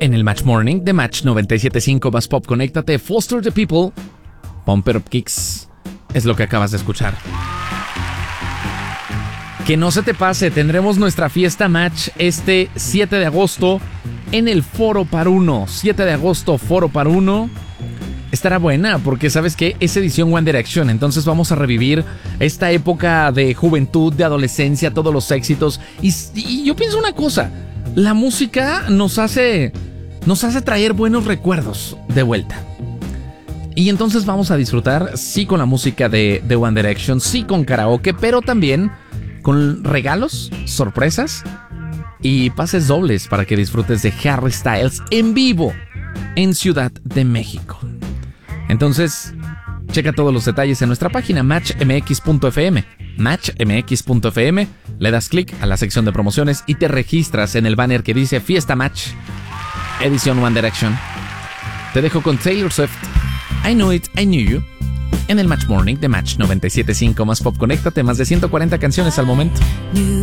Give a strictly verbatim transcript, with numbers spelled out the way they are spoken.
en el Match Morning de Match noventa y siete punto cinco más Pop. Conéctate, Foster the People, Pump It Up Kicks, es lo que acabas de escuchar. Que no se te pase, tendremos nuestra fiesta Match este siete de agosto en el Foro Par Uno. siete de agosto, Foro Par Uno. Estará buena porque, ¿sabes qué? Es edición One Direction, entonces vamos a revivir esta época de juventud, de adolescencia, todos los éxitos. Y, y yo pienso una cosa, la música nos hace, nos hace traer buenos recuerdos de vuelta. Y entonces vamos a disfrutar, sí, con la música de, de One Direction, sí, con karaoke, pero también con regalos, sorpresas y pases dobles para que disfrutes de Harry Styles en vivo en Ciudad de México. Entonces, checa todos los detalles en nuestra página match m x punto f m. match m x punto f m, le das clic a la sección de promociones y te registras en el banner que dice Fiesta Match, edición One Direction. Te dejo con Taylor Swift, I Knew It, I Knew You, en el Match Morning de Match noventa y siete punto cinco más Pop. Conéctate, más de ciento cuarenta canciones al momento. Knew